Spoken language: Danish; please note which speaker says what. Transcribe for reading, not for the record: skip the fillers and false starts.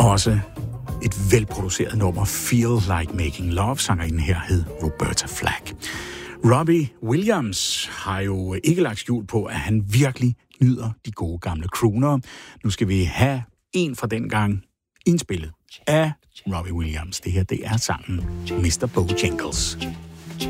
Speaker 1: Også et velproduceret nummer, Feel Like Making Love, sangerinden her hed Roberta Flack. Robbie Williams har jo ikke lagt skjul på, at han virkelig nyder de gode gamle crooner. Nu skal vi have en fra dengang indspillet af Robbie Williams. Det her, det er sangen Mr. Bojangles.